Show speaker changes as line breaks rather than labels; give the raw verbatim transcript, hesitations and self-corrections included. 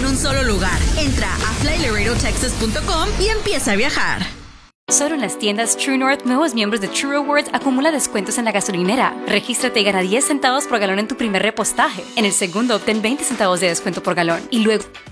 un solo lugar. Entra a fly laredo texas punto com y empieza a viajar.
Solo en las tiendas True North, nuevos miembros de True Rewards acumula descuentos en la gasolinera. Regístrate y gana diez centavos por galón en tu primer repostaje. En el segundo, obtén veinte centavos de descuento por galón. Y luego...